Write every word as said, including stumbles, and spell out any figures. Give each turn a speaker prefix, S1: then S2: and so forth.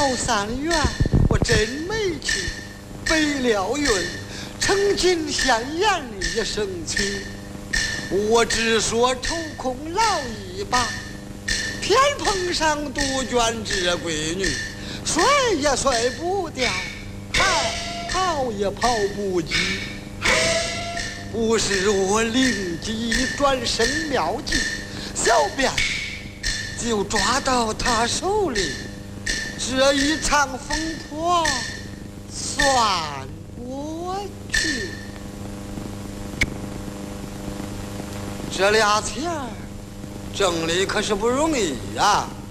S1: 高三元我真没去，北辽运曾经鲜艳一生去，我只说抽空劳一把，天棚上杜鹃织闺女，甩也甩不掉，跑跑也跑不及。不是我灵机转身妙计，小便就抓到他手里，这一场风波算过去。这俩钱儿挣的可是不容易呀、啊。